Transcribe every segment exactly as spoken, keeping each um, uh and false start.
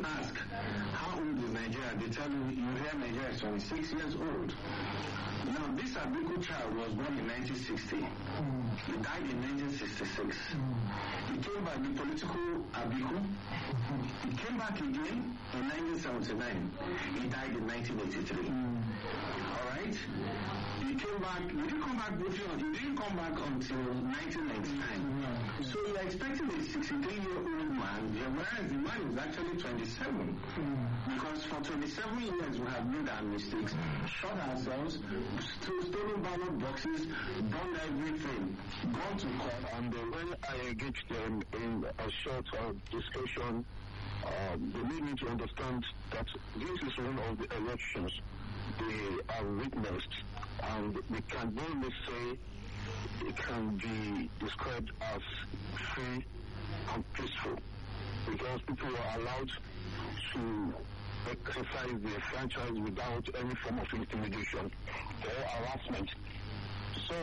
ask, how old is Nigeria? They tell you, you hear Nigeria is twenty-six years old. Now, this Abiku child was born in nineteen sixty. Mm. He died in nineteen sixty-six. Mm. He came back, the political Abiku. Mm. He came back again in nineteen seventy-nine. He died in nineteen eighty-three. Mm. Alright? He came back, he didn't come back briefly, he didn't come back until nineteen ninety-nine. Mm. So you're expecting a sixty-three-year-old man, whereas the man is actually twenty-seven. Mm. Because for twenty-seven years we have made our mistakes, shot ourselves, st- stolen ballot boxes, done everything, gone to court. And uh, when I engaged them in a short uh, discussion, uh, they made me to understand that this is one of the elections they have witnessed, and we can only say it can be described as free and peaceful, because people were allowed to exercise their franchise without any form of intimidation or harassment. So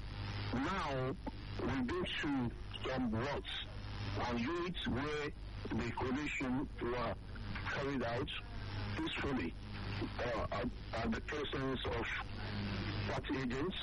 now we go to some wards and units where the coalition were carried out peacefully uh, at, at the presence of party agents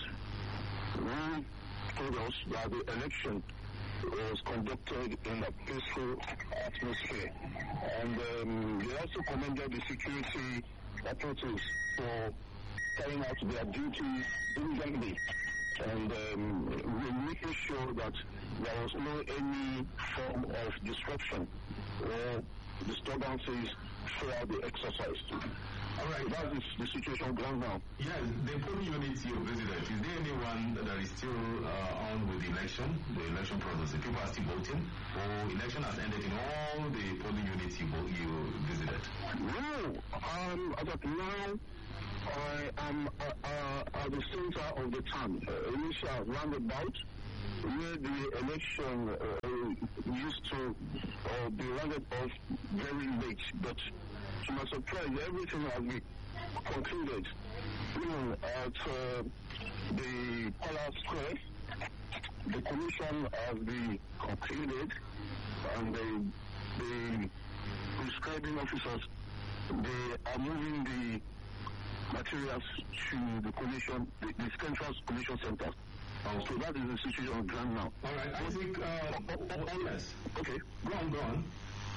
who told us that the election was conducted in a peaceful atmosphere. And um, they also commended the security authorities for carrying out their duty diligently, and um, we're making sure that there was no any form of disruption or disturbances throughout the exercise. All right, that is the situation going now. Yes, the polling units you visited, is there anyone that is still uh, on with the election, the election process? The people are still voting, or election has ended in all the polling units you, you visited? No, um, as of now, I am uh, uh, at the center of the town, uh, initial roundabout, where the election uh, used to uh, be rounded off very late, but to my surprise, everything has been concluded. Even at uh, the Palace Square, the commission has been concluded, and the, the prescribing officers, they are moving the materials to the commission, the, the central commission center. Oh. So that is the situation on ground now. All right, I think, uh, oh, oh, oh, yes. Okay. Go on, go on.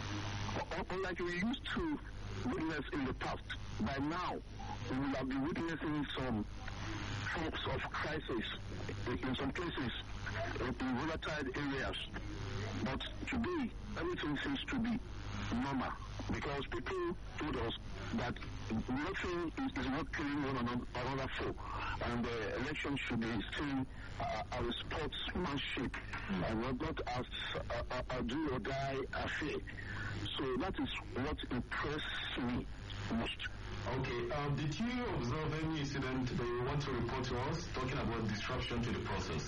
Unlike we used to witness in the past, by now we will have been witnessing some forms of crisis in some places, in volatile areas. But today, everything seems to be normal, because people told us that nothing is, is not killing one another, another foe, and the election should be seen uh, as a sportsmanship mm. and not as a, a, a do or die affair. So that is what impressed me most. Okay, um, did you observe any incident that you want to report to us, talking about disruption to the process?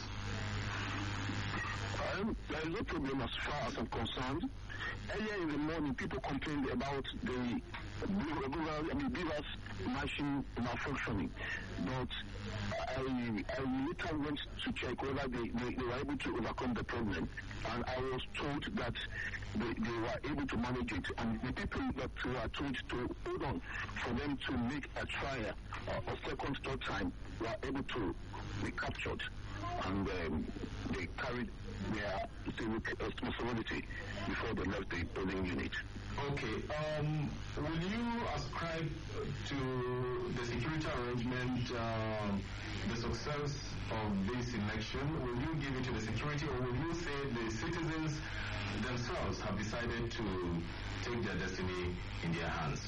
Um, there is no problem as far as I'm concerned. Earlier in the morning, people complained about the I mean, beavers machine malfunctioning, but I, I later went to check whether they, they, they were able to overcome the problem, and I was told that they, they were able to manage it, and the people that were told to hold on for them to make a trial uh, a second, third time were able to be captured, and um, they carried their civic responsibility before they left the polling unit. Okay, um, will you ascribe to the security arrangement uh, the success of this election? Will you give it to the security, or will you say the citizens themselves have decided to take their destiny in their hands?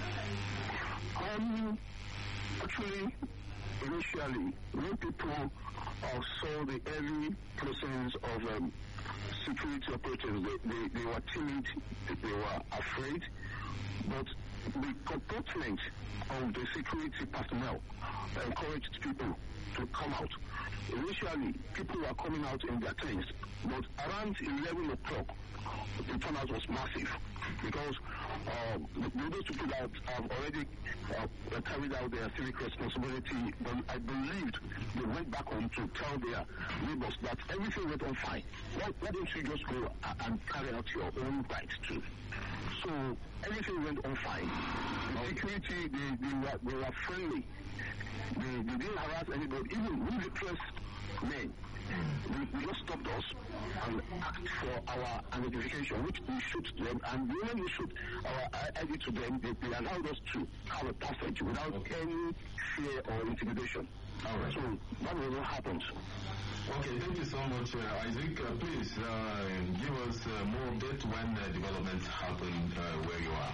Um, actually, initially, when people uh, saw the early presence of um, security operatives, they, they, they were timid, they were afraid, but the comportment of the security personnel encouraged people to come out. Initially, people were coming out in their tents, but around eleven o'clock, the turnout was massive, because uh, those people that have already uh, carried out their civic responsibility, but I believed they went back home to tell their neighbors that everything went on fine. Why, why don't you just go and carry out your own rights too? So everything went on fine. The security, they, they, were, they were friendly. They, they didn't harass anybody. Even we the press men, they, they just stopped us and asked for our identification, which we shoot them. And when we shoot our I D to them, they, they allowed us to have a passage without okay. any fear or intimidation. All right. So that was what happened. Okay, thank you so much, uh, Isaac. Uh, please uh, give us uh, more update when uh, developments happen uh, where you are.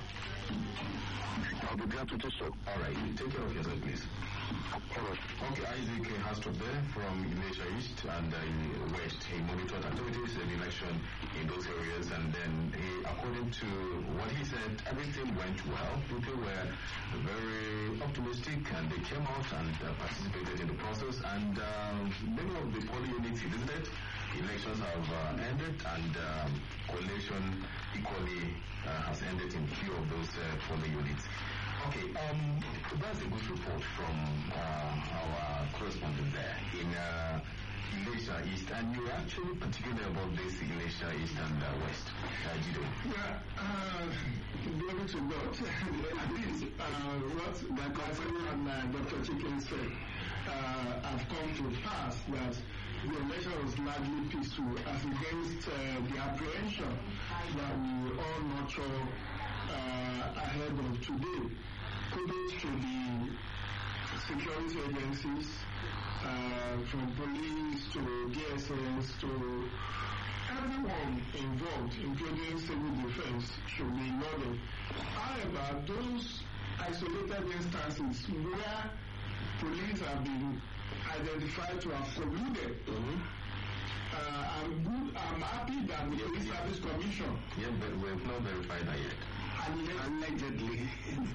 I'll be glad to do so. All right, take care of yourself, please. Okay, Isaac Hastrup there from Ilesha East and uh, West. He monitored activities in election in those areas, and then he, according to what he said, everything went well. People were very optimistic, and they came out and uh, participated in the process, and uh, many of the polling units visited. Elections have uh, ended, and um, coalition equally uh, has ended in few of those uh, polling units. Okay, um, that's a good report from uh, our correspondent there in uh, Ilesha East, and you're actually particular about this Ilesha East and uh, West. Uh, Jido. Yeah, uh, glory to God. At least uh, what Doctor and uh, Doctor Chicken said uh, have come to pass, that the election was largely peaceful as against uh, the apprehension that we all nurture uh, ahead of today. Kudos to the security agencies, uh, from police to D S S to everyone involved, including civil defense, should be lauded. However, those isolated instances where police have been identified to have colluded, mm-hmm. uh, I'm good. I'm happy that the Police Service Commission. Yeah, but we have not verified that yet. Allegedly.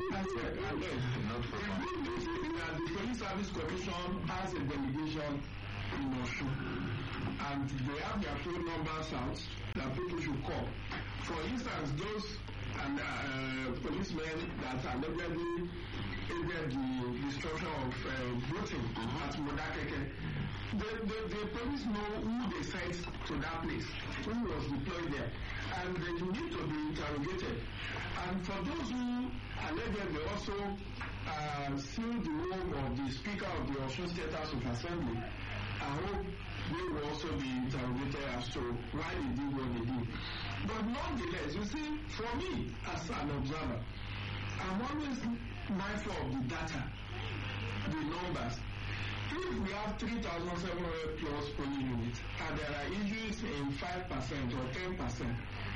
Not for fun. That the Police Service Commission has a delegation in Osun, and they have their phone numbers out that people should call. For instance, those and uh, policemen that allegedly aided the destruction of uh, voting mm-hmm. at Modakeke, the, the, the police know who they sent to that place, who was deployed there, and they need to be interrogated. And for those who allegedly also uh, sealed the home of the Speaker of the Osun State House of Assembly, I hope they will also be interrogated as to why they did what they did. But nonetheless, you see, for me as an observer, I'm always mindful of the data, the numbers. If we have three thousand seven hundred plus polling units and there are issues in five percent or ten percent,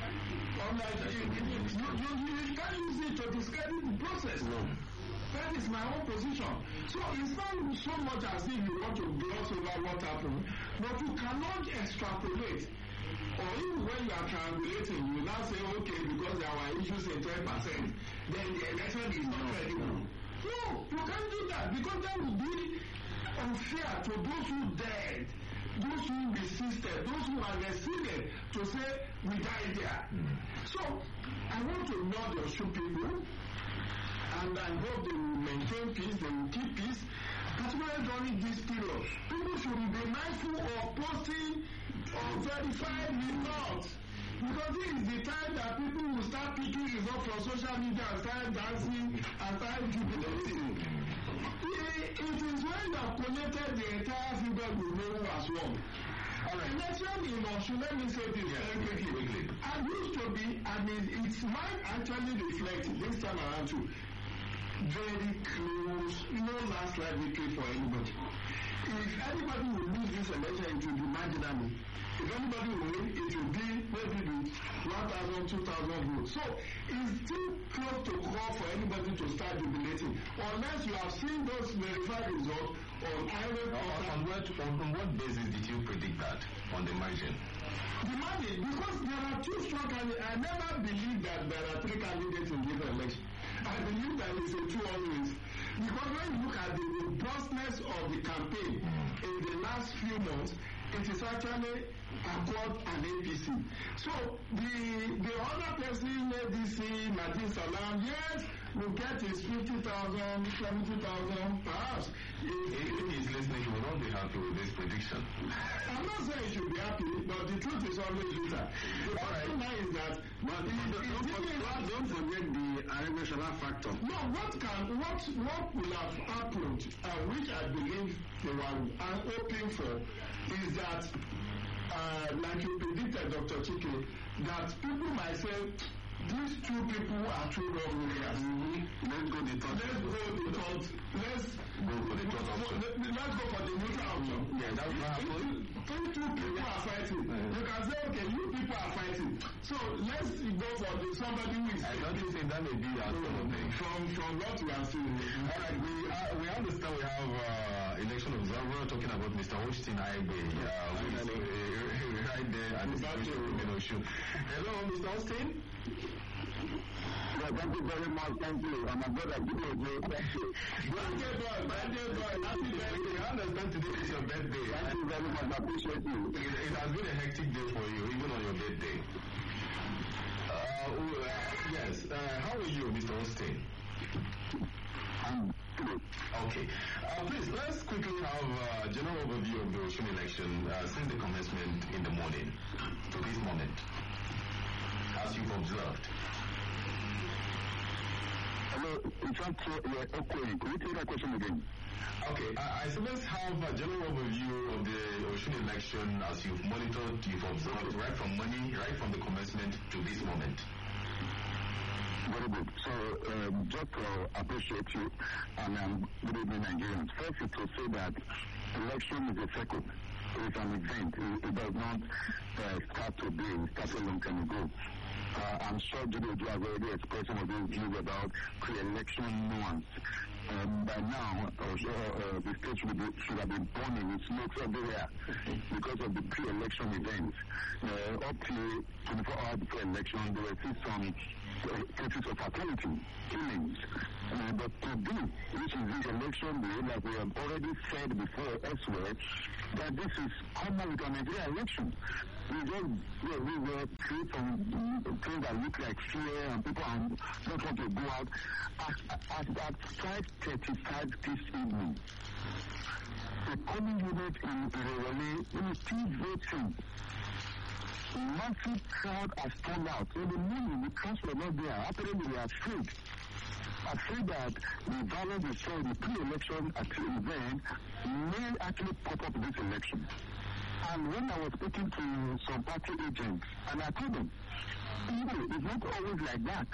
unlike you, you, you, you can't use it to discredit the process. No. That is my own position. So it's not so much as if you want to gloss over what happened, but you cannot extrapolate. Or even when you are triangulating, you now say, okay, because there were issues in ten percent, then the election is not credible. No, you can't do that, because that would be unfair to those who dared, those who resisted, those who are resisted to say, we died there. Mm. So, I want to know the Osun people, and I hope they will maintain peace, they will keep peace, particularly during this period. People should be mindful of posting or verifying results, because this is the time that people will start picking results from social media and start dancing and start jubilating. It, it is when you have connected the entire figure with know who has won. Right. Election in Osun, let me say this very quickly. I used to be, I mean, it might actually reflect this time around too. Very close, no landslide victory for anybody. If anybody will lose this election, it will be marginally. If anybody will win, it will be maybe one thousand, two thousand votes. So it's too close to call for anybody to start jubilating, unless you have seen those verified results on Iron on, on, what, on, on what basis did you predict that on the margin? The margin, because there are two strong candidates. I never believe that there are three candidates in this election. I believe that it's a two always. Because when you look at the robustness of the campaign mm. in the last few months, it is actually Accord and A P C. So the the other person, A D C, Nadine Salam, yes, will get his fifty thousand, seventy thousand, perhaps. If, if he's listening, he will not be happy with this prediction. I'm not saying he should be happy, but the truth is always bitter. The bottom line is that But it, don't, it, don't, it, forget, don't forget the Arabeshala factor. no, what can what what will have happened, and which I believe they were uh, hoping for, is that uh, like you predicted, Doctor Chike, that people might say these two people are two wrong areas. Mm-hmm. Let's go the third. Let's go the third. Let's Go for the third option. let, let's go for the neutral option. Yeah, that's what happened. If two people are fighting, you can say, okay, you people are fighting. So let's go for the, somebody who is. I don't think that may be our sort of thing. From from what we are seeing. All right, we uh, we understand we have uh, election observer talking about Mister Austin Aigbe, uh, who is uh, right there at the situation in Osun. Hello, Mister Austin. Yeah, thank you very much. Thank you. And my brother, give me a great thank you. Birthday boy, birthday boy, happy birthday. I understand today is your birthday. Thank you very much. I appreciate you. It, it has been a hectic day for you, even on your birthday. Uh, uh, yes. Uh, how are you, Mister Austin? I'm good. Okay. Uh, please, let's quickly have a general overview of the Osun election uh, since the commencement in the morning to this moment, as you've observed. Hello, in fact, uh, yeah, okay. Could you take that question again? Okay, uh, I suppose have a general overview of the Osun election as you've monitored, you've observed right from morning, right from the commencement to this moment. Very good. So, um, just to appreciate you, and um, good evening, Nigerians. First is to say that election is a cycle. It's an event. It, it does not uh, start today. It started a long time ago. Uh, I'm sure Judy Ojo has already expressed some of those views about pre-election nuance. Um, by now, uh, uh, the state should, be, should have been burning with smokes everywhere because of the pre-election events. Uh, up to twenty-four hours before election, there were still some uh, cases of fatality, killings. Uh, but today, which is the election day, like we have already said before elsewhere, that this is common with a Nigerian election. We just yeah, we were create some things that look like fear and people are, don't want to go out. At, at, at five thirty-five this evening, the polling unit in Irewole is still voting. Massive crowd has turned out. In the morning, the crowds were not there. Apparently, they are afraid. Afraid that the violence we saw in the pre-election at the event may actually pop up this election. And when I was speaking to some party agents, and I told them, you know, it's not always like that.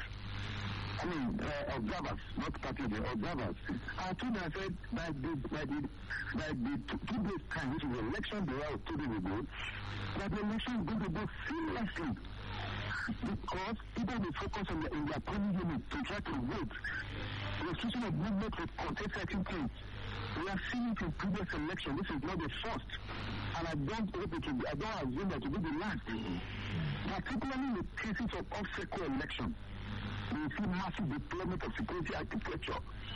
I mean, uh, observers, not party agents, observers. I told them, I said, by the, by the, by the two, two days time, which is the election day, I was two days ago, that the election is going to go seamlessly. Because people will focus on the, in their polling unit to try to vote. The restriction of movement will contest certain things. We have seen it in previous election. This is not the first. And I don't hope it will be, I don't assume that it will be the last. Mm-hmm. Particularly in the cases of off-cycle election, we see massive deployment of security architecture.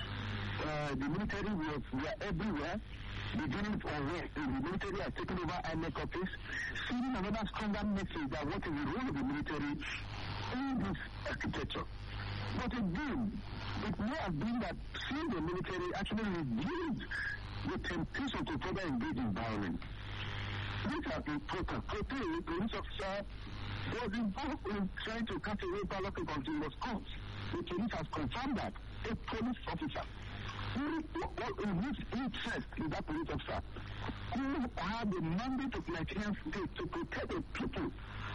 Uh, the military was were everywhere, beginning from where the military has taken over I N E C office, sending another stronger message that what is the role of the military in this architecture. But again, it may have been that seeing the military actually reduced the temptation to further engage in violence. This has been protest. Today, the police officer was involved in trying to cut away ballot until he was caught. The police has confirmed that. A police officer who, in his interest in that police officer, who had the mandate of Nigerian state to protect the people,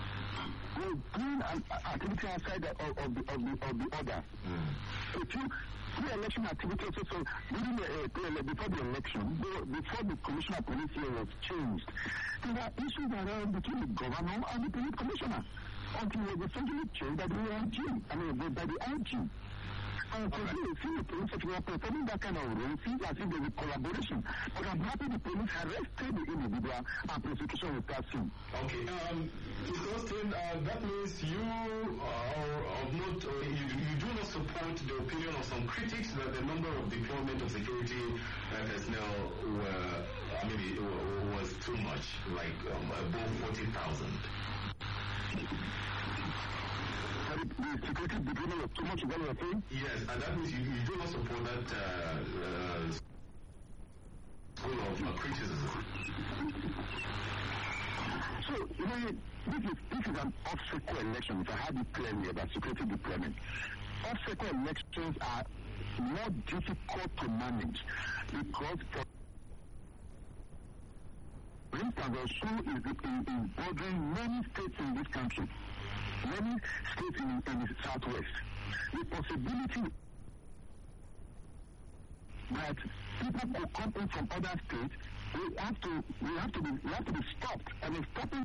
was doing an activity outside the, of, of, the, of, the, of the order. Mm. If you pre-election activity also, so during the, uh, before the election, before the commissioner of police here was changed, there were issues around between the governor and the police commissioner until it was essentially changed by the I G, I mean by the I G. And today, you see the police officer performing that kind of role, it seems as if there's a collaboration. But I'm happy the police arrested the individual and prosecution will start soon. Okay, um, Mister Austin, uh, that means you are of not, or you, you do not support the opinion of some critics that the number of deployment of security uh, personnel were, I mean, it was too much, like um, above forty thousand. The the security deployment was too much, what you were saying? Yes, and that means you, you do not support that uh, uh, school of uh, criticism. So, you know, this is, this is an off-cycle election, if I had it clearly about security deployment. Off-cycle elections are more difficult to manage because, for instance, Osun is, is, is bordering many states in this country, many states in, in the southwest. The possibility that people could come in from other states, we have to, we have to be, we have to be stopped, and in stopping,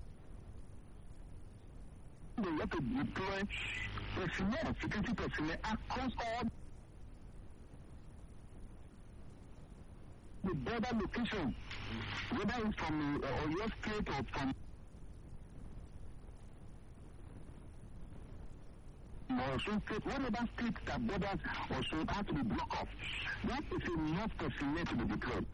they have to deploy personnel, security personnel across all the border location, whether it's from uh, Oyo State or from Osun State, whatever state that borders Osun have to be blocked off. That is enough personnel to be deployed.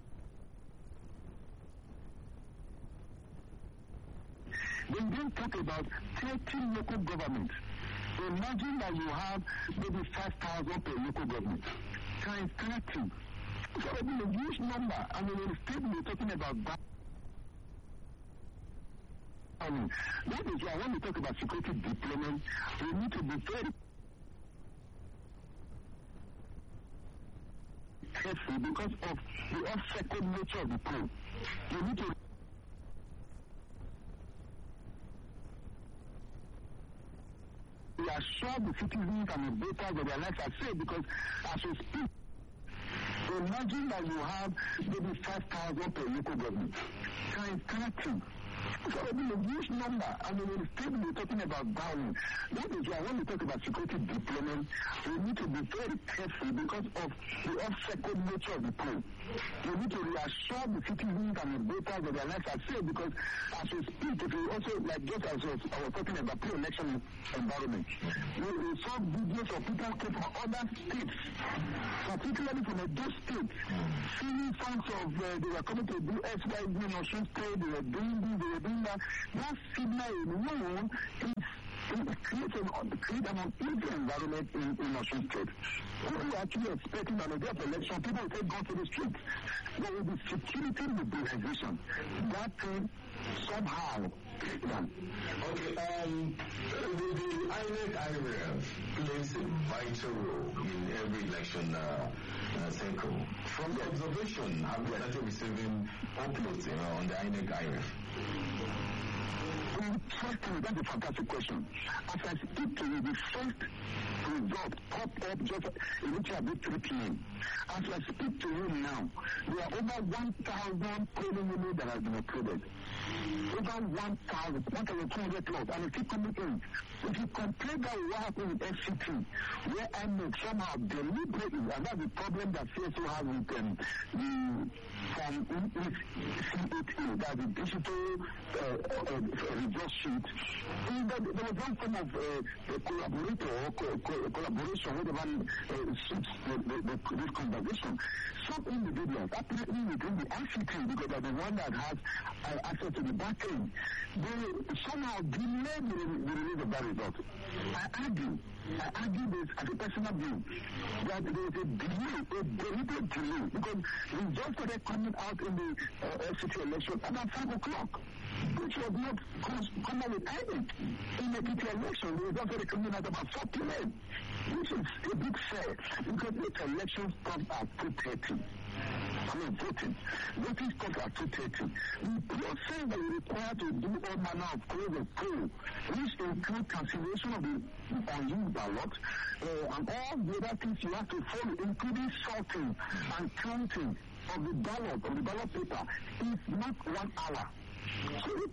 They then talk about thirty local governments. Imagine that you have maybe five thousand per local government. Times thirty. It's already a huge number. I mean, in the state we're talking about that. I mean, that is why when we talk about security deployment, we need to be very careful because of the off-cycle nature of the poll. You need to reassure the citizens and the voters of their lives are safe, because as we speak, imagine that you have maybe five thousand per local government. Times thirty. It's already a huge number. I mean, in the state we're talking about violence. That is why when we talk about security deployment, we need to be very careful because of the off-cycle nature of the poll. We need to reassure the citizens and the voters of their lives are safe, because as we speak, if we also, like just as I was, I was talking about pre-election environment, we, we saw videos of people came from other states, particularly from those states, seeing signs of uh, they were coming to do S Y Z in Osun State, they were doing this, they were doing that. That signal alone is it creates an, create an uneasy environment in, in Osun State. What we are actually expecting on a day of election, people will say go to the streets. There will be security mobilization. That thing somehow done. Okay, um, the, the I N E C area plays a vital role in every election uh, uh, cycle. From the observation, have you started receiving uploads uh, on the I N E C area? Interesting, that's a fantastic question. As I speak to you, the first result popped up just literally about three p m As I speak to you now, there are over one thousand polling units that have been uploaded. Over one thousand, one thousand two hundred plus, and it keep coming in. If you compare that with what happened with F C T, where I make somehow deliberately, and that's the problem that C S O has with um, the from with C eight A, that's the digital uh, uh, result sheet. There, there was one form of uh, a collaborator or co- co- collaboration with the one uh, suits the, the, the, this conversation. Some individuals, apparently within the I C T, because they're the one that has uh, access to the back end, they somehow delayed the, the release of that result. I argue, I argue this as a personal view, that there is a delay, a deliberate delay, because results started coming out in the uh, F C T election about five o'clock. Which was not common with any in the P T election. The results were coming out about four p m, which is a bit fair, because the election stopped at two thirty. I mean, voting. Voting stopped at two thirty. The process that we require to do all manner of close of poll, which include consideration of the unused ballot, uh, and all the other things you have to follow, including sorting and counting of the ballot, of the ballot paper, is not one hour. So it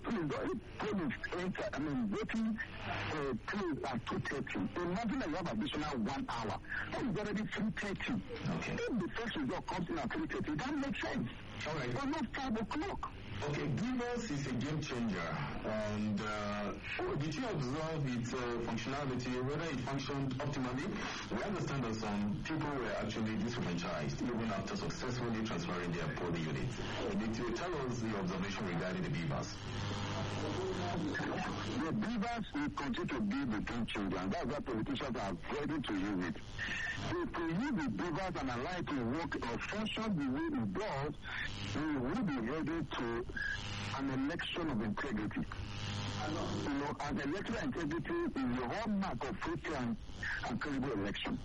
is enter, I mean, voting uh, closed at two thirty. Imagine that you have additional one hour. That is already three thirty. Okay. If the first result comes in at three thirty, that makes sense. All right. But not five o'clock. Okay, Givers is a game changer. And uh, did you observe its uh, functionality, whether it functioned optimally? We understand that some people were actually disenfranchised even after successfully transferring their polling units. Did you tell us the observation regarding the Beavers? The beavers will continue to be the game changer, and that's why politicians are ready to use it. If we use the beavers and allow it to work or function the way it does, we will be ready to an election of integrity. You know, and electoral integrity is the hallmark of free and, and credible election.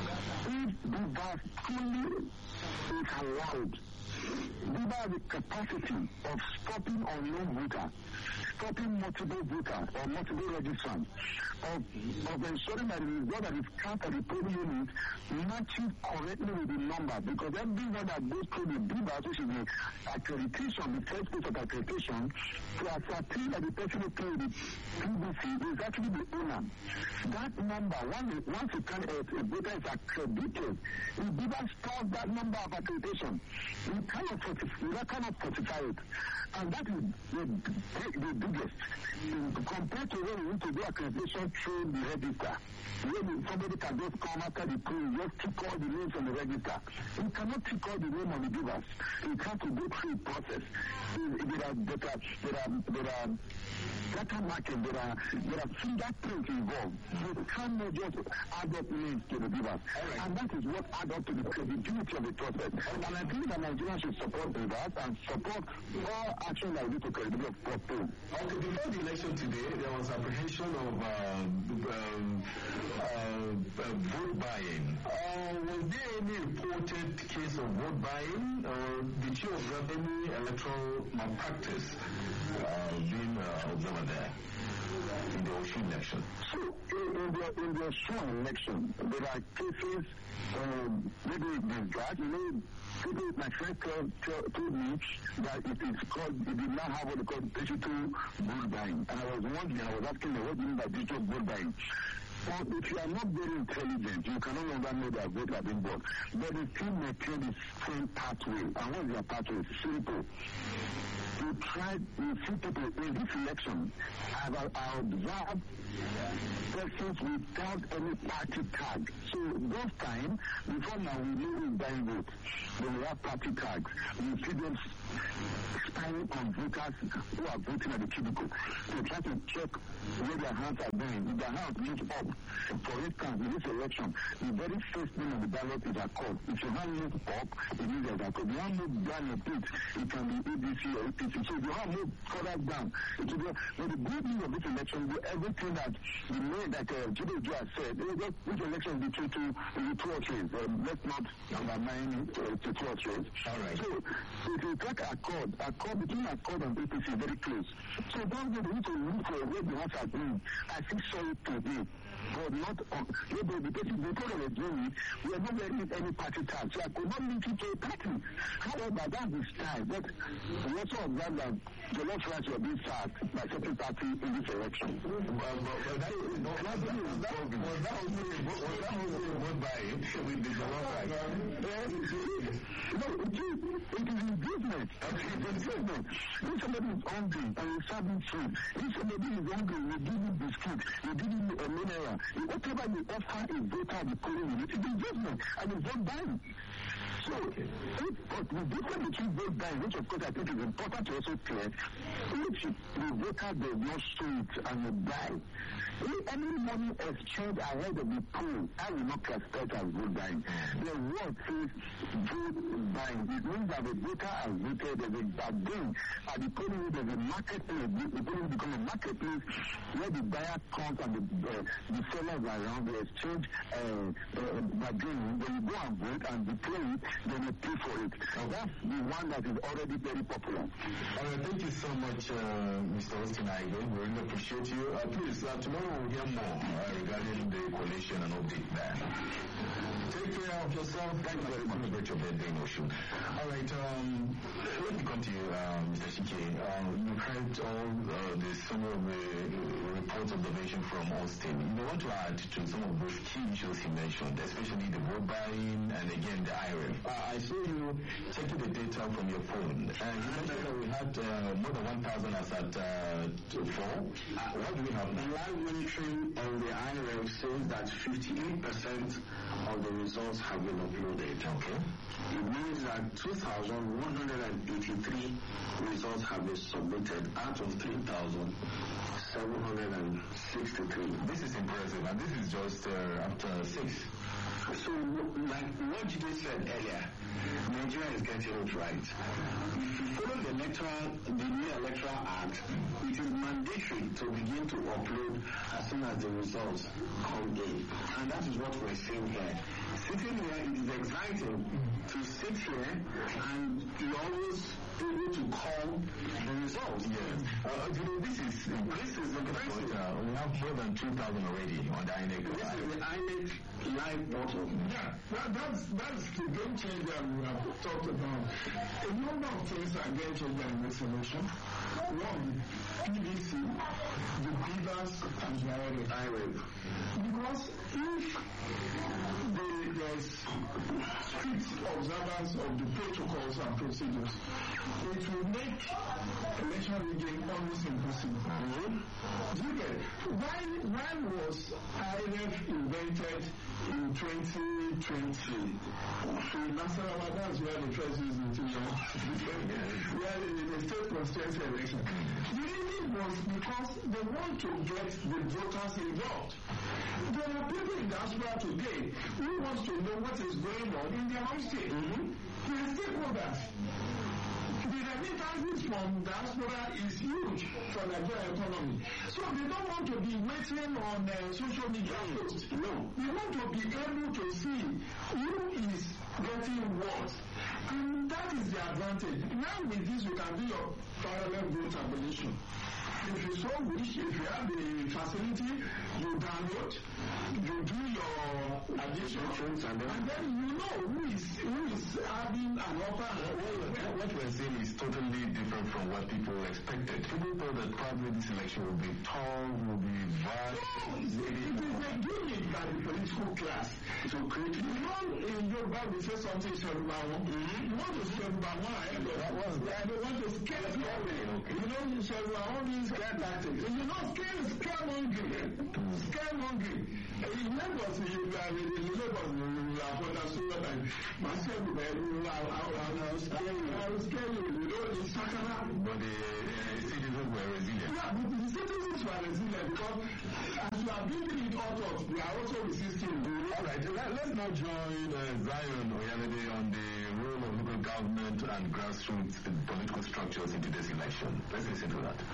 If beavers truly is allowed, beavers have the capacity of stopping unknown voters, stopping multiple voters or multiple registrants, of, of ensuring that the result that is cast at the polling unit matches correctly with the number, because everyone that goes through the beavers, which is the accreditation, the first stage of accreditation, to ascertain that the person who played the P V C is actually the owner. That number, once, once a, can, a, a voter is accredited, the beaver stores that number of accreditation. You cannot falsify, you cannot falsify it. And that is the, the, the biggest. Compared to when we need to do accreditation through the register, when somebody can just come after the poll, just tick all the names on the register. You cannot tick all the names on the beavers. You have to go through the process. There are, there are, there are, there are data marking, there are, there are fingerprints involved. You cannot just add up names to the beavers. Right. And that is what adds up to the credibility of the process. And I think that Nigerians should support beavers and support all action that we do to credibility of polls. Okay, before the election today, there was apprehension of um, um, uh, uh, vote buying. Uh, was there any reported case of vote buying, or did you observe any electoral malpractice uh, being uh, observed there in the Osun election? So, in the, in the Osun election, there are cases, um, maybe the judge, you know, people, my friend told, told me that it is called, it did not have what they call digital vote buying. And I was wondering, I was asking them, what do you mean by digital vote buying? Well, if you are not very intelligent, you can no longer know that vote has been bought. But they still maintain the same pathway. And what is their pathway? Simple. You try, you see people in this election, I have observed persons without any party tag. So those times, before now we know who is buying votes. They will have party tags. We see them spying on voters who are voting at the cubicle. They try to check where their hands are going. If their hands moves up, for instance, in this election, the very first name on the ballot is a code. If your hand moves up, it means there's a code. If your hand moves down a bit, it can be A B C or A P C. So if your hand moves further down, it will be. But the good news of this election is everything that the name that uh, Judy Joe has said, this election is between two, two or three. Um, let's not undermine it uh, to two or three. All right. So if you take a code, a code between a code and A P C is very close. So don't go need to look for where the house has been. I think so today. But not on uh, because before they were doing it, we are not wearing any party tag. So I could not link it to a party. However, that's the style. But we also observe that the left rights were being sacked by certain party in this election. Well, but, but that is not that was that also was that also a vote by it with the left right. No, it is it is engagement. It is engagement. If somebody is hungry and you serve him food, if somebody is hungry, you give him biscuit, you give him a mineral. Whatever you offer a voter the polling unit, it is investment and it's vote buying. So, if, but the difference between vote buying, which of course I think is important to also clear, if the voter does not show it and you buy, if any money exchange ahead of the poll, I will not classify it as vote buying. The word says vote buying. It means that the voter has voted, there's a bargain at the polling unit, there's a marketplace, the polling becomes a marketplace where the buyer comes and the, uh, the sellers are around, they exchange uh, uh, bargaining, then you go and vote and deploy it, then you pay for it. So that's the one that is already very popular. All right, thank you so much, uh, Mister Austin Aigbe. We really appreciate you. Uh, please, uh, tomorrow we'll hear more uh, regarding the coalition and update there. Take care of yourself. Thank you very much. Celebrate your birthday in Osun. All right, um, let me come to you, uh, Mister Chike. Um, you've heard all uh, the some of the uh, reports observation from Austin. You want to add to some of those key issues he mentioned, especially the vote buying and again the I R A F. uh, I saw you taking the data from your phone. Uh, you mentioned that we had uh, more than one thousand as at uh, four. Uh, what do we have now? Live monitoring on the I R F says that fifty-eight percent of the results have been uploaded. Okay. It means that two thousand one hundred eighty-three results have been submitted out of three thousand seven hundred sixty-three. This is impressive, and this is just uh, after six. So, like what Jide said earlier, Nigeria is getting it right. If you follow the electoral, the new electoral act, it is mandatory to begin to upload as soon as the results come in, and that is what we're seeing here. Sitting here, it is exciting to sit here and you're always able to call the results. Yes. Uh, you know, this is this is the impressive. Uh, we have more than two thousand already on the I N E C. This is the I N E C live portal. Yeah, that, that's that's the game changer we have talked about. A number of things are game changer in this election. One, P D C, the Beavers, and the I R F. Because if the, there's strict observance of the protocols and procedures, it will make election rigging almost impossible. Mm-hmm. Do you get it? Why, why was I R F invented in twenty twenty? So Nasarawa, that's where the first is in where in the state constituency election. The reason was because they want to get the voters involved. There are people in diaspora today who want to know what is going on in their home state. Mm-hmm. They are stakeholders. The remittances from diaspora is huge for the Nigerian economy. So they don't want to be waiting on uh, social media posts. No. They want to be able to see who is getting what. And that is the advantage. Now with this, you can do your parallel vote tabulation. If you so wish, if you have the facility, you download, you do your addition, and then, and then you know who is who is having an upper hand. What we're saying is totally different from what people expected. People thought that probably this election will be tall, will be vast. No, it is a gimmick by the political class to create. You know, in Yoruba we say something Sherubawo. You want to Sherubawo ahead of that. They want to scare you away. You know, Sherubawo means scare tactics. You know, scare is scaremongering. Scaremongering. In Lagos, you are in Lagos, you are understood that myself, I will scare you. I will scare you. You know, in Sakara. But the uh, citizens were resilient. Yeah, but the citizens were resilient because as you are building it out of, they are also resisting. All right, let, let's now join uh, Zion Oyalede on the role of local government and grassroots political structures in today's election. Let's listen to that.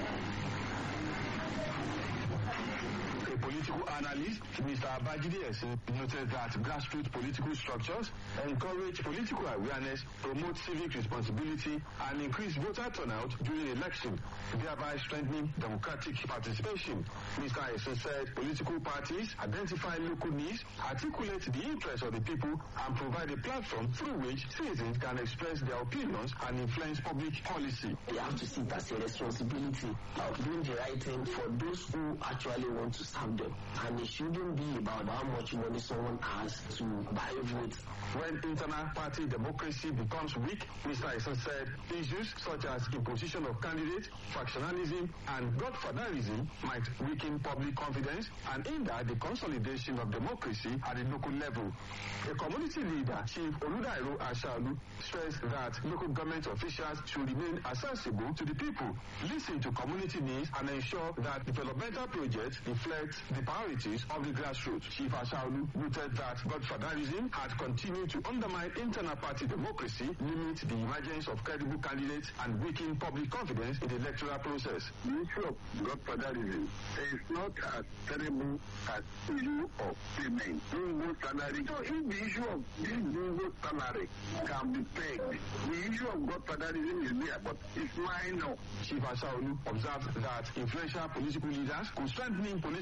A political analyst, Mister Abajide Esin, noted that grassroots political structures encourage political awareness, promote civic responsibility, and increase voter turnout during election, thereby strengthening democratic participation. Mister Esin said political parties identify local needs, articulate the interests of the people, and provide a platform through which citizens can express their opinions and influence public policy. You have to see it as a responsibility of doing the right thing for those who actually want to serve them. And it shouldn't be about how much money someone has to buy votes. When internal party democracy becomes weak, Mister Esin said issues such as imposition of candidates, factionalism, and godfatherism might weaken public confidence and hinder the consolidation of democracy at the local level. A community leader, Chief Oludairo Ashaolu, stressed that local government officials should remain accessible to the people, listen to community needs, and ensure that developmental projects reflect the priorities of the grassroots. Chief Ashaolu noted that godfatherism had continued to undermine internal party democracy, limit the emergence of credible candidates, and weaken public confidence in the electoral process. The issue of godfatherism is not as terrible as the issue of payment. Mingo salary. So if the issue of this mingo salary can be paid, the issue of godfatherism is there, but it's minor. Chief Ashaolu observed that influential political leaders could strengthen political parties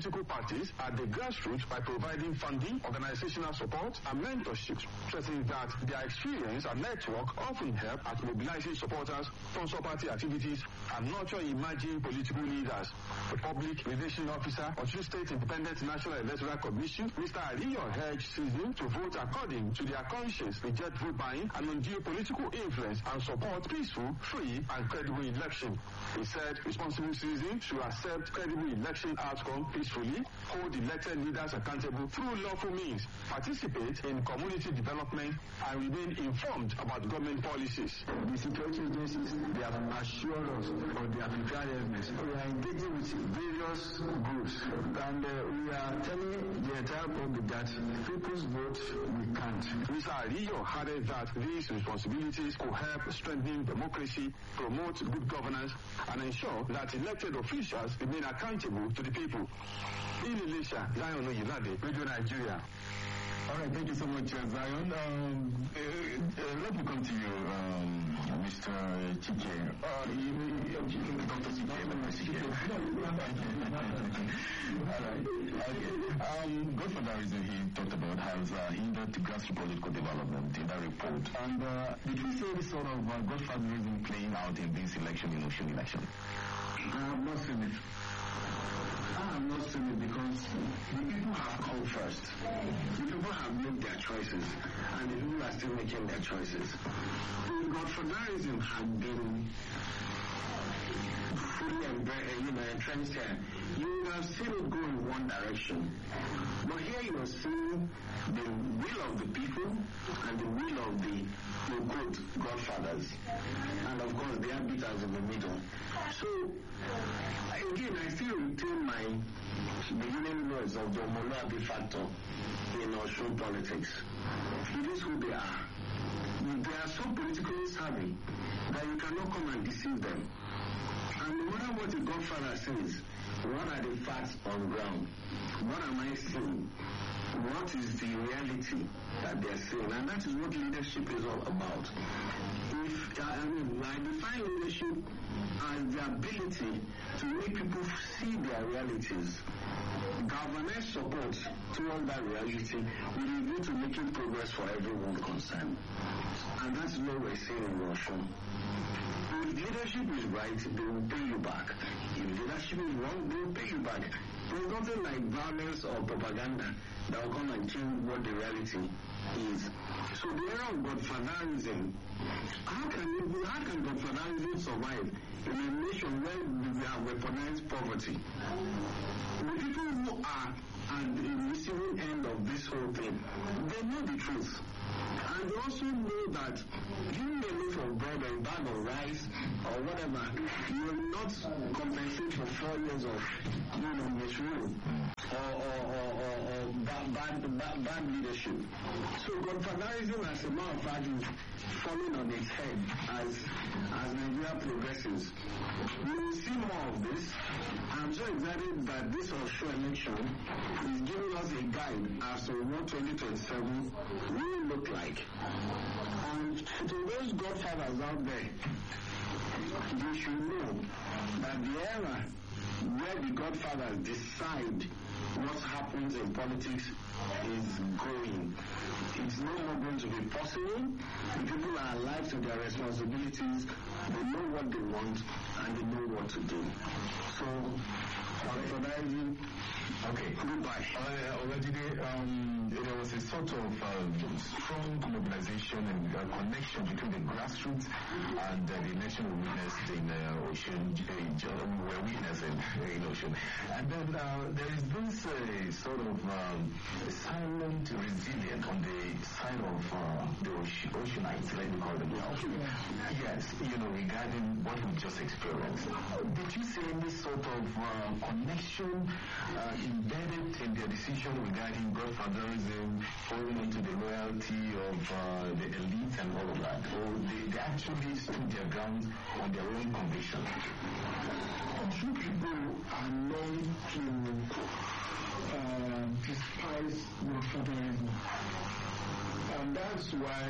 parties at the grassroots by providing funding, organizational support, and mentorship, stressing that their experience and network often help at mobilizing supporters, sponsor party activities, and nurture emerging political leaders. The Public Relations Officer of the State Independent National Electoral Commission, Mister Ariyo, urged citizens to vote according to their conscience, reject vote buying and undue political influence, and support peaceful, free, and credible election. He said responsible citizens should accept credible election outcome peacefully, hold elected leaders accountable through lawful means, participate in community development, and remain informed about government policies. The security agencies, they have assured us of their preparedness. We are engaging with various groups, and uh, we are telling the entire public that people's vote we can't. Mister Ariyo added that these responsibilities could help strengthen democracy, promote good governance, and ensure that elected officials remain accountable to the people. In Ilesha, Zion Oyelade, Radio Nigeria. All right, thank you so much, uh, Zion. Um, uh, uh, let me come to you, um, Mister Chike. Uh, Doctor Chike, All right. Okay. Um, Godfatherism, he talked about, has uh, hindered grassroots political development in that report. And uh, did we see this sort of uh, Godfatherism playing out in this election, in Osun election? I have not seen it. I have not seen it because the people have come first. The people have made their choices, and the people are still making their choices. If Godfatherism had been fully embraced, you know, entrenched here, you would have seen it go in one direction. But here you are seeing the will of the people and the will of the, the good godfathers. And of course, the arbiters in the middle. So, again, I still retain my beginning words of the Omoluabi factor in Osun politics. It is who they are. They are so politically savvy that you cannot come and deceive them. And no matter what the godfather says, what are the facts on ground? What am I seeing? What is the reality that they are seeing? And that is what leadership is all about. If I mean, I define leadership as the ability to make people see their realities, galvanize support towards that reality with a view to making progress for everyone concerned. And that's what we're seeing in Russia. If leadership is right, they will pay you back. If leadership is wrong, they will pay you back. There's nothing like violence or propaganda that will come and change what the reality is. So the era of Godfatherism, how can you, how can Godfatherism survive in a nation where we have weaponized poverty? The people who are at the receiving end of this whole thing, they know the truth. And they also know that you may look for bread or a bag of rice or whatever, you will not compensate for four years of, you know, misrule or, or, or, or, or bad, bad, bad, bad leadership. So Godfatherism, as a matter of fact, is falling on its head as, as Nigeria progresses. We will see more of this. I'm so excited that this Osun election is giving us a guide as to what twenty twenty-seven will look like. And to those godfathers out there, you should know that the era where the godfathers decide what happens in politics is going. It's no more going to be possible. The people are alive to their responsibilities. They know what they want and they know what to do. So, Godfatherism, okay, goodbye. Uh, already um, there was a sort of um, strong mobilization and uh, connection between the grassroots and uh, the election we witnessed in uh, Osun, uh, we were witnessing in Osun. And then uh, there is this uh, sort of um, silent resilience on the side of uh, the Oceanites, let me call them. Yes, you know, regarding what we just experienced. Did you see any sort of uh, connection uh, embedded in their decision regarding godfatherism, falling into the loyalty of uh, the elite and all of that? Or they, they actually stood their ground on their own conviction? Few people are known to uh, despise godfatherism. And that's why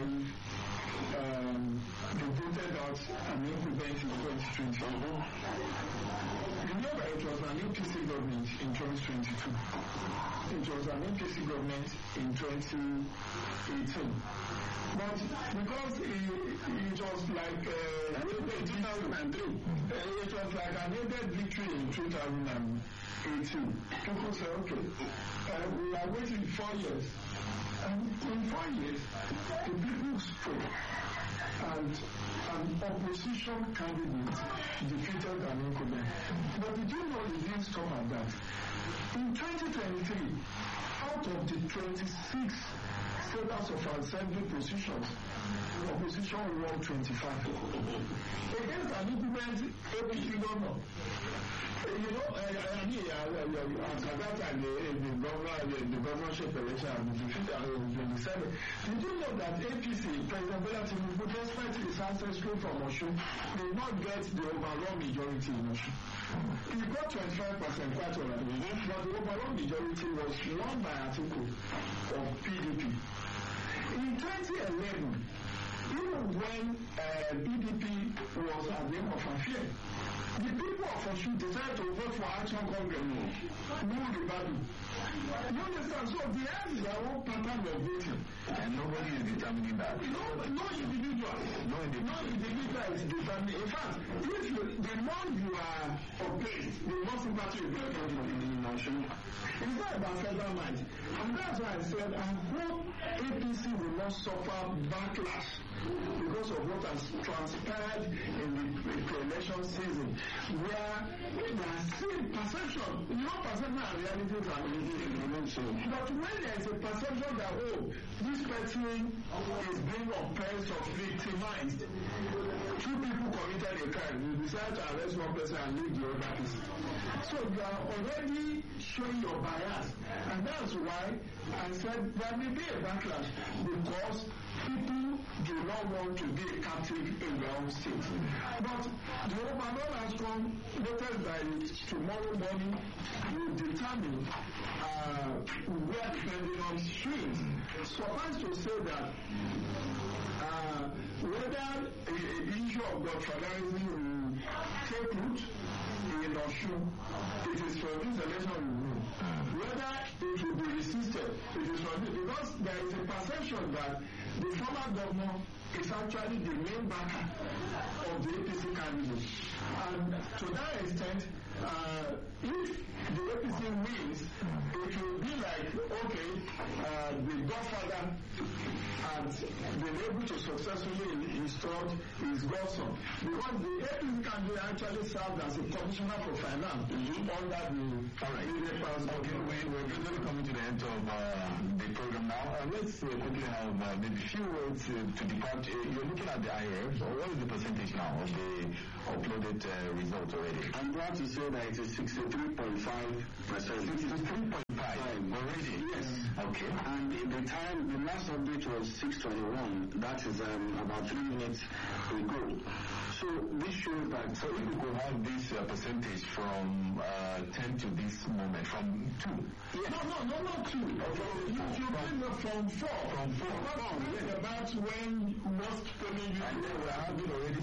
um, they voted out an independent in twenty twenty. Mm-hmm. You Remember, it was an A P C government in twenty twenty-two. It was an A P C government in twenty eighteen. But because it, it was like uh, in two thousand three, uh, it was like an aided victory in two thousand eighteen. People say, okay, uh, we are waiting four years. And in four years, the people spoke. And an opposition candidate defeated an incumbent. But did you know it didn't stop at that? In twenty twenty-three, out of the twenty-six House of Assembly positions, opposition won twenty-five. Against an incumbent A P C governor. You know, I mean, at that time, the, the governor, the, the governorship election had been defeated in twenty-seven. Did you know that A P C, President Bola Tinubu, despite his ancestry from Osun, did not get the overall majority in Osun? He got twenty-five percent, quite all right. Mm-hmm. But the overall majority was won by Atiku of P D P. In twenty eleven, even when uh, P D P was at the end of affair, the people of Osun decided to vote for Action Congress. No rebuttal. You understand? So they have their own pattern of voting. And nobody is determining that. No, no individual. No individual. No individual is determining. In fact, if you, the more you are oppressed, the more sympathy you get from the nation. It's not about federal might. And that's why I said, I hope A P C will not suffer backlash because of what has transpired in the pre-election season, where there are still perception. You know, perception and reality are really. But when there is a perception that, oh, this person is being oppressed or victimized, two people committed a crime, you decide to arrest one person and leave the other person. So you are already showing your bias. And that's why I said there may be a backlash because people do not want to be a captive in their own state. But the overall outcome, noted by tomorrow morning, will determine uh, where the pendulum swings. Suffice to say that uh, whether the issue of godfatherism will take root in Osun, it is for this election rule. Whether it will be resisted, it is for this, because there is a perception that the former governor is actually the main backer of the A P C candidate. And to that extent, uh, if the A P C wins, it will be like, okay, uh, the godfather has been able to successfully install his godson. Because the A P C candidate actually served as a commissioner for finance mm-hmm. under the... All right. Okay, we, we're going to come to the end of uh, the program now. Uh, let's uh, quickly have uh, maybe a few words uh, to depart. Uh, you're looking at the I R F. What is the percentage now of the uploaded uh, results already? I'm glad to say that it is sixty-three point five percent. sixty-three point five already? Yes. Okay. And in the time, the last update was six twenty-one. That is um, about three minutes ago. So this shows that. So if we could have this uh, percentage from uh, ten to this moment, from two. Yes. No, no, no, not two. Okay. You should bring it from four. From four. From four. Yes. About when most polling you and then we are having already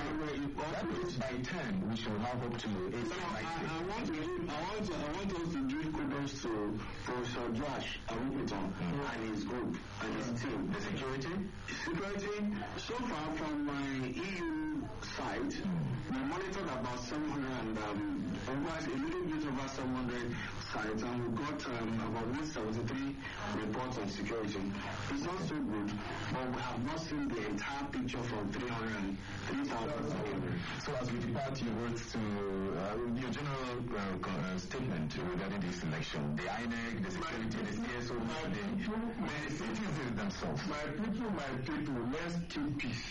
that means by ten we should have up to eight. So I, I want to give, I want to, I want us to give kudos to Professor Josh Arupiton mm-hmm. and his group and his team. The security? Security, so far from my E U side, mm-hmm. we monitored about seven hundred and um, over, a little bit over seven hundred sites, and we got um, about one seventy-three reports on security. It's not so good, but we have not seen the entire picture from three hundred and three thousand. So as we depart, you wrote to uh, your general uh, uh, statement regarding this election, the I N E C, the security, the C S O, the, the citizens themselves. My people, my people, let's keep peace.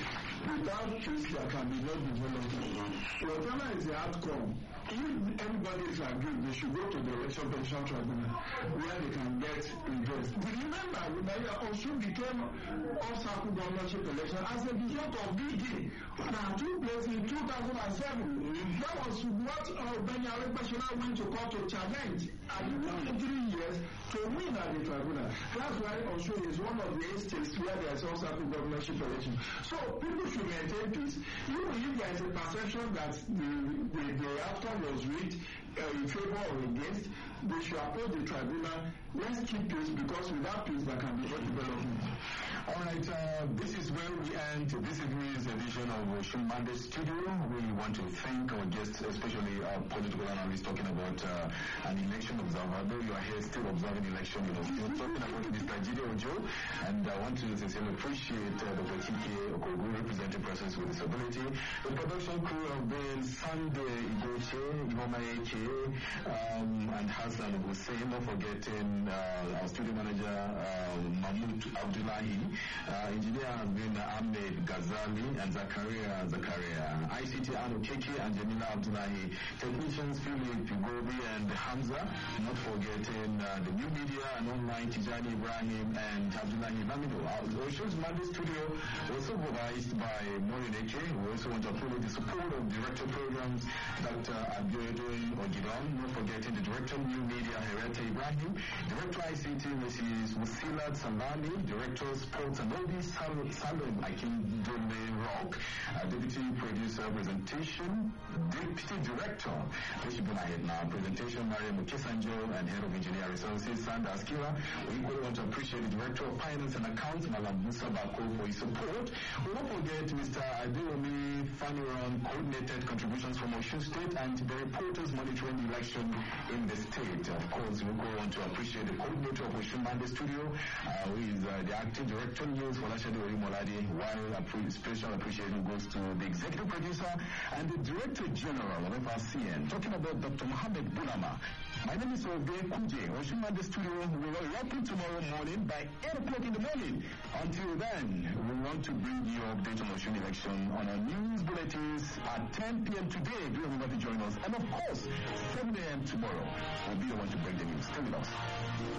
Without peace, there can be no development. Whatever is the outcome, if anybody is agreed, they should go to the election petition tribunal where they can get redress. Do you remember when Osun became off-cycle governorship election as a result of B D that took place in two thousand seven? That was what uh, Benny Aregbesola went to court to challenge. And it took three years to win at the tribunal. That's why Osun is one of the eight states where there is off-cycle governorship election. So people should maintain peace. Even if there is a perception that the, the, the outcome hand was raised uh, in favor or against, they should approach the tribunal. Let's keep peace, because without peace there can be no development. All right, uh, this is where we end this evening's edition of Osun Monday Studio. We want to thank our guests, especially our political analysts, talking about uh, an election observer. Though you are here still observing the election, you know, still talking about Mister Jide Ojo. And I want to sincerely appreciate uh, Doctor T K Okogu, representing persons with disability. The production crew have been Sunday Igoche, Ihoma Eke, um, and Hassan Hussein, not forgetting uh, our studio manager, uh, Mahmoud Abdullahi. Uh, engineer has been uh, Ahmed Ghazali and Zakaria Zakaria. I C T Anu Keke and Jamila Abdullahi. Technicians Philip Gobi and Hamza. Not forgetting uh, the new media and online Tijani Ibrahim and Abdullahi Lamido. Our Osun's Monday Studio was supervised by Maureen Eke. We also want to appreciate the support of Director Programs, Doctor Abiodun Ogidon. Not forgetting the Director of New Media, Hereta Ibrahim. Director I C T, Missus Musilat Samali. Director Sports and Movies, Salom Akindole Rock. Uh, Deputy Producer, Presentation. Deputy Director, Rishibuna Hedna. Presentation, Maria Mukesanjo, and Head of Engineering Resources, Sandra Askira. We equally want to appreciate the Director of Finance and Accounts, Malam Musa Bako, for his support. We won't forget Mister Adeomi Faniran, coordinated contributions from Osun State, and the reporters monitoring the election in the state. Of course, we go on to appreciate the coordinator of Osun Monday Studio, uh, who is uh, the acting director news for Lashade Orimolade, while a special appreciation goes to the executive producer and the director general of F R C N, talking about Doctor Mohammed Bulama. My name is Ovie Kuje. Osun Monday Studio will open tomorrow morning by eight o'clock in the morning. Until then, we want to bring you update on Osun election on our news bulletins at ten p.m. today. Do remember to join us. And of course, seven a.m. tomorrow will be the one to bring the news. Stay with us.